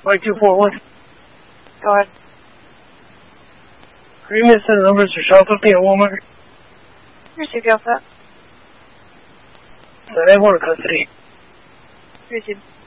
5241. Go ahead. Agreement and numbers are South of Walmart. Received, you all set? So they want custody. Received.